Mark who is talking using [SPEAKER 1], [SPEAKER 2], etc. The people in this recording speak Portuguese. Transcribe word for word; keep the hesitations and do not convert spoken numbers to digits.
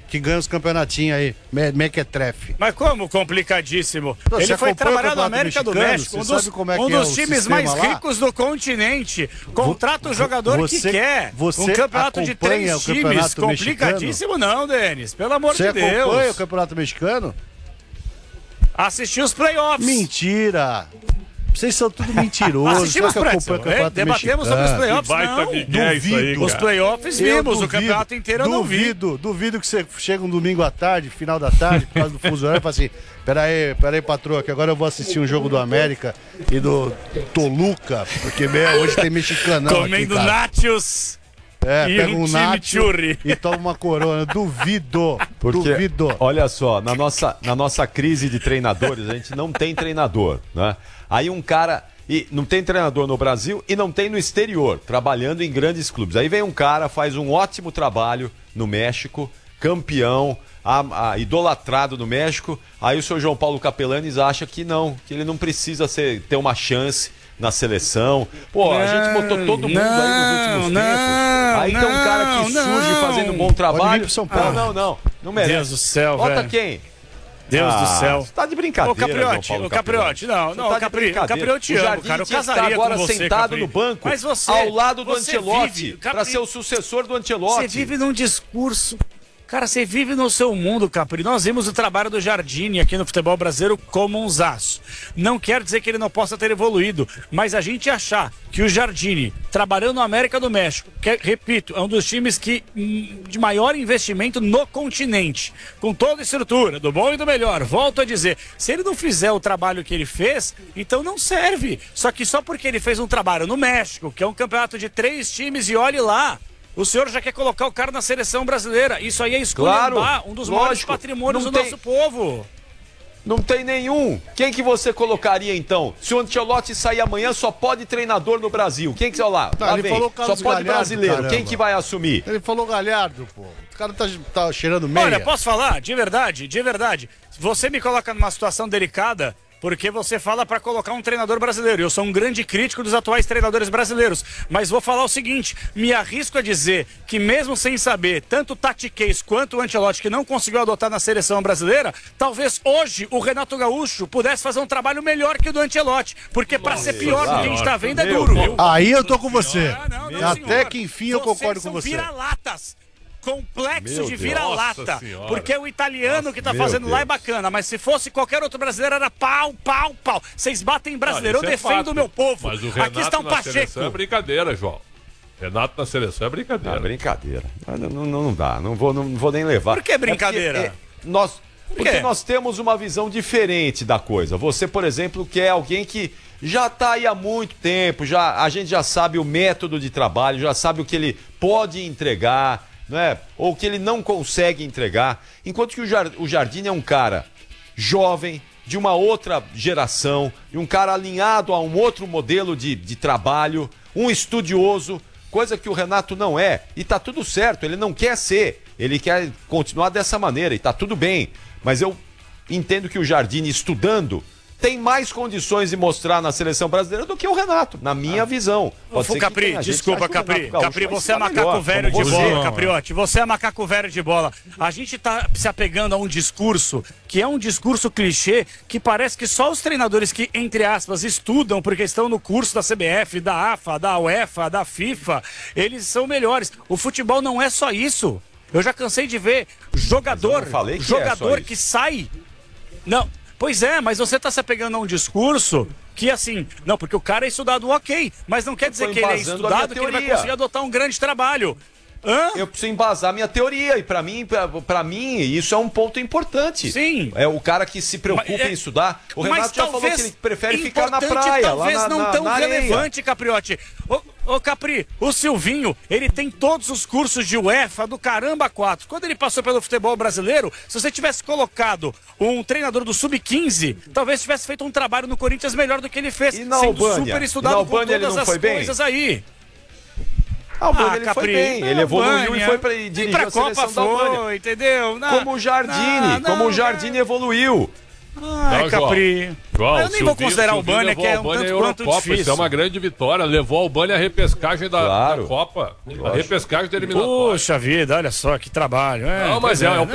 [SPEAKER 1] que ganha os campeonatinhos aí, me mequetrefe.
[SPEAKER 2] Mas como complicadíssimo?
[SPEAKER 1] Você
[SPEAKER 2] Ele foi trabalhar no América do
[SPEAKER 1] mexicano,
[SPEAKER 2] México, um dos,
[SPEAKER 1] é
[SPEAKER 2] um
[SPEAKER 1] é
[SPEAKER 2] dos times mais
[SPEAKER 1] lá?
[SPEAKER 2] ricos do continente. Contrata o jogador
[SPEAKER 1] você,
[SPEAKER 2] que quer.
[SPEAKER 1] Você
[SPEAKER 2] um campeonato de três times. Complicadíssimo
[SPEAKER 1] mexicano?
[SPEAKER 2] não, Denis. Pelo amor
[SPEAKER 1] você
[SPEAKER 2] de Deus. Você
[SPEAKER 1] acompanha o campeonato mexicano?
[SPEAKER 2] Assistiu os playoffs.
[SPEAKER 1] Mentira. Vocês são tudo mentirosos.
[SPEAKER 2] Assistimos
[SPEAKER 1] que
[SPEAKER 2] é, debatemos sobre os playoffs,
[SPEAKER 3] não.
[SPEAKER 1] Duvido.
[SPEAKER 3] Aí,
[SPEAKER 2] os playoffs vimos,
[SPEAKER 1] duvido,
[SPEAKER 2] o campeonato inteiro eu não vi.
[SPEAKER 1] Duvido, duvido que você chega um domingo à tarde, final da tarde, por causa do fuso horário, e fala assim, peraí, peraí, patroa, que agora eu vou assistir um jogo do América e do Toluca, porque meu, hoje tem mexicanão
[SPEAKER 2] comendo
[SPEAKER 1] aqui,
[SPEAKER 2] nachos.
[SPEAKER 1] É,
[SPEAKER 2] e
[SPEAKER 1] pega
[SPEAKER 2] um
[SPEAKER 1] um nacho e toma uma corona. Duvido,
[SPEAKER 4] Porque,
[SPEAKER 1] duvido.
[SPEAKER 4] Olha só, na nossa, na nossa crise de treinadores, a gente não tem treinador, né? Aí um cara... E não tem treinador no Brasil e não tem no exterior, trabalhando em grandes clubes. Aí vem um cara, faz um ótimo trabalho no México, campeão, a, a, idolatrado no México. Aí o senhor João Paulo Capelanes acha que não, que ele não precisa ser, ter uma chance na seleção. Pô, não, a gente botou todo mundo não, aí nos últimos
[SPEAKER 2] não,
[SPEAKER 4] tempos. Aí
[SPEAKER 2] não,
[SPEAKER 4] tem um cara que surge
[SPEAKER 2] não.
[SPEAKER 4] fazendo um bom trabalho.
[SPEAKER 1] São Paulo.
[SPEAKER 4] Não, não, não. Não merece.
[SPEAKER 2] Deus do céu,
[SPEAKER 4] Bota
[SPEAKER 2] velho.
[SPEAKER 4] quem?
[SPEAKER 2] Deus
[SPEAKER 4] ah,
[SPEAKER 2] do céu.
[SPEAKER 4] Você tá de brincadeira,
[SPEAKER 2] Ô, Capriotti,
[SPEAKER 4] João Paulo
[SPEAKER 2] o Capriotti, não, não,
[SPEAKER 4] tá
[SPEAKER 2] o Capri, o Capri eu te
[SPEAKER 4] o
[SPEAKER 2] amo, cara, eu casaria
[SPEAKER 4] agora
[SPEAKER 2] com você,
[SPEAKER 4] sentado
[SPEAKER 2] Capri.
[SPEAKER 4] no banco,
[SPEAKER 2] mas você,
[SPEAKER 4] ao lado do
[SPEAKER 2] você
[SPEAKER 4] Ancelotti, para ser o sucessor do Ancelotti.
[SPEAKER 2] Você vive num discurso... Cara, você vive no seu mundo, Capri. Nós vimos o trabalho do Jardine aqui no futebol brasileiro como um zaço. Não quer dizer que ele não possa ter evoluído, mas a gente achar que o Jardine, trabalhando no América do México, que, repito, é um dos times que de maior investimento no continente, com toda a estrutura, do bom e do melhor, volto a dizer, se ele não fizer o trabalho que ele fez, então não serve. Só que só porque ele fez um trabalho no México, que é um campeonato de três times, e olhe lá, o senhor já quer colocar o cara na seleção brasileira. Isso aí é esculhambar
[SPEAKER 4] claro,
[SPEAKER 2] um dos
[SPEAKER 4] lógico,
[SPEAKER 2] maiores patrimônios do
[SPEAKER 4] tem,
[SPEAKER 2] nosso povo.
[SPEAKER 4] Não tem nenhum. Quem que você colocaria então? Se o Ancelotti sair amanhã, só pode treinador no Brasil. Quem que, lá,
[SPEAKER 1] Não,
[SPEAKER 4] lá
[SPEAKER 1] ele
[SPEAKER 4] vem.
[SPEAKER 1] falou
[SPEAKER 4] Só pode
[SPEAKER 1] Galhardo,
[SPEAKER 4] brasileiro.
[SPEAKER 1] caramba.
[SPEAKER 4] Quem que vai assumir?
[SPEAKER 1] Ele falou Galhardo, pô. O cara tá, tá cheirando meia.
[SPEAKER 2] Olha, posso falar? De verdade, de verdade. Você me coloca numa situação delicada porque você fala para colocar um treinador brasileiro. Eu sou um grande crítico dos atuais treinadores brasileiros, mas vou falar o seguinte, me arrisco a dizer que mesmo sem saber, tanto o Tati Case quanto o Ancelotti, que não conseguiu adotar na seleção brasileira, talvez hoje o Renato Gaúcho pudesse fazer um trabalho melhor que o do Ancelotti, porque para ser pior do que a gente tá vendo é duro, viu?
[SPEAKER 1] Aí eu tô com você.
[SPEAKER 2] Ah, não, não,
[SPEAKER 1] Até
[SPEAKER 2] senhor.
[SPEAKER 1] que enfim eu
[SPEAKER 2] Vocês
[SPEAKER 1] concordo
[SPEAKER 2] são
[SPEAKER 1] com você.
[SPEAKER 2] vira-latas. Complexo
[SPEAKER 4] Meu
[SPEAKER 2] de
[SPEAKER 4] Deus.
[SPEAKER 2] vira-lata,
[SPEAKER 3] Nossa senhora.
[SPEAKER 2] porque o italiano que tá
[SPEAKER 4] meu
[SPEAKER 2] fazendo lá é
[SPEAKER 4] Deus.
[SPEAKER 2] bacana, mas se fosse qualquer outro brasileiro era pau, pau, pau. Vocês batem em brasileiro,
[SPEAKER 3] Não,
[SPEAKER 2] eu
[SPEAKER 3] isso é
[SPEAKER 2] defendo
[SPEAKER 3] fato.
[SPEAKER 2] o meu povo.
[SPEAKER 3] Mas o Renato
[SPEAKER 2] Aqui está um
[SPEAKER 3] na
[SPEAKER 2] Pacheco.
[SPEAKER 3] seleção é brincadeira, João. Renato na seleção é brincadeira.
[SPEAKER 4] Ah, brincadeira. Não, não, não dá, não vou, não vou nem levar.
[SPEAKER 2] Por que brincadeira?
[SPEAKER 4] É porque, é, nós, porque
[SPEAKER 2] quê?
[SPEAKER 4] nós temos uma visão diferente da coisa. Você, por exemplo, que é alguém que já está aí há muito tempo, já, a gente já sabe o método de trabalho, já sabe o que ele pode entregar, não é? Ou o que ele não consegue entregar. Enquanto que o, Jar, o Jardine é um cara jovem, de uma outra geração, e um cara alinhado a um outro modelo de, de trabalho, um estudioso, coisa que o Renato não é. E tá tudo certo, ele não quer ser, ele quer continuar dessa maneira, e tá tudo bem. Mas eu entendo que o Jardine, estudando, tem mais condições de mostrar na seleção brasileira do que o Renato, na minha ah. visão.
[SPEAKER 2] Pode ser Capri, que desculpa, Capri. Capri, você é macaco melhor, velho de
[SPEAKER 4] você.
[SPEAKER 2] bola, Capriotti. Você é macaco velho de bola. A gente tá se apegando a um discurso que é um discurso clichê, que parece que só os treinadores que, entre aspas, estudam porque estão no curso da C B F, da AFA, da UEFA, da FIFA, eles são melhores. O futebol não é só isso. Eu já cansei de ver jogador, que jogador é que sai... Não... Pois é, mas você está se apegando a um discurso que assim, não, porque o cara é estudado, ok, mas não quer dizer que ele é estudado que ele vai conseguir adotar um grande trabalho. Hã?
[SPEAKER 4] Eu preciso embasar minha teoria, e pra mim, pra, pra mim, isso é um ponto importante.
[SPEAKER 2] Sim.
[SPEAKER 4] É o cara que se preocupa
[SPEAKER 2] mas, é...
[SPEAKER 4] em estudar. O Renato
[SPEAKER 2] mas
[SPEAKER 4] já falou que ele prefere ficar na praia,
[SPEAKER 2] talvez
[SPEAKER 4] lá na,
[SPEAKER 2] não
[SPEAKER 4] na,
[SPEAKER 2] tão
[SPEAKER 4] na
[SPEAKER 2] relevante, Capriotti. Ô, ô, Capri, o Silvinho, ele tem todos os cursos de UEFA do caramba quatro. Quando ele passou pelo futebol brasileiro, se você tivesse colocado um treinador do sub quinze, talvez tivesse feito um trabalho no Corinthians melhor do que ele fez.
[SPEAKER 4] E na
[SPEAKER 2] sendo
[SPEAKER 4] Albânia?
[SPEAKER 2] super estudado
[SPEAKER 4] e na
[SPEAKER 2] com
[SPEAKER 4] Albânia
[SPEAKER 2] todas
[SPEAKER 4] ele não
[SPEAKER 2] as
[SPEAKER 4] foi bem?
[SPEAKER 2] coisas aí.
[SPEAKER 4] A Albânia
[SPEAKER 2] Ah,
[SPEAKER 4] ele
[SPEAKER 2] Capri,
[SPEAKER 4] foi bem, ele evoluiu e foi para dirigir
[SPEAKER 2] pra
[SPEAKER 4] a seleção
[SPEAKER 2] Copa
[SPEAKER 4] da Albânia.
[SPEAKER 2] foi, entendeu? Não,
[SPEAKER 4] como o Jardine,
[SPEAKER 2] não,
[SPEAKER 4] como
[SPEAKER 2] não,
[SPEAKER 4] o Jardine evoluiu.
[SPEAKER 2] Ai,
[SPEAKER 3] não,
[SPEAKER 2] Capri.
[SPEAKER 3] João,
[SPEAKER 2] eu nem vou considerar o Albânia, que é um
[SPEAKER 3] tanto
[SPEAKER 2] tanto quanto difícil.
[SPEAKER 3] Isso é uma grande vitória. Levou a Albânia à repescagem da,
[SPEAKER 4] claro.
[SPEAKER 3] da Copa. A repescagem da eliminatória.
[SPEAKER 2] Puxa vida, olha só que trabalho. É,
[SPEAKER 3] não, mas é,
[SPEAKER 2] é,
[SPEAKER 3] é o